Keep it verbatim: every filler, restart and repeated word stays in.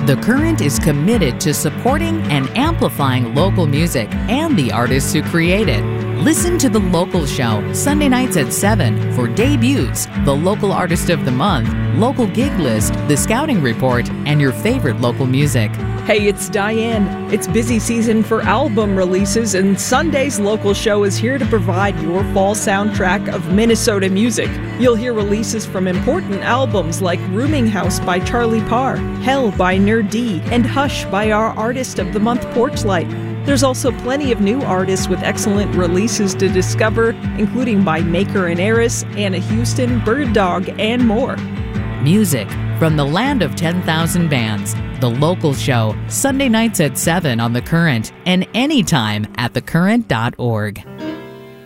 The Current is committed to supporting and amplifying local music and the artists who create it. Listen to The Local Show Sunday nights at seven for debuts, the local artist of the month, local gig list, the scouting report, and your favorite local music. Hey, it's Diane. It's busy season for album releases, and Sunday's Local Show is here to provide your fall soundtrack of Minnesota music. You'll hear releases from important albums like Rooming House by Charlie Parr, Hell by Nerd D, and Hush by our Artist of the Month Porchlight. There's also plenty of new artists with excellent releases to discover, including by Maker and Eris, Anna Houston, Bird Dog, and more. Music from the land of ten thousand bands. The Local Show, Sunday nights at seven on The Current, and anytime at the current dot org.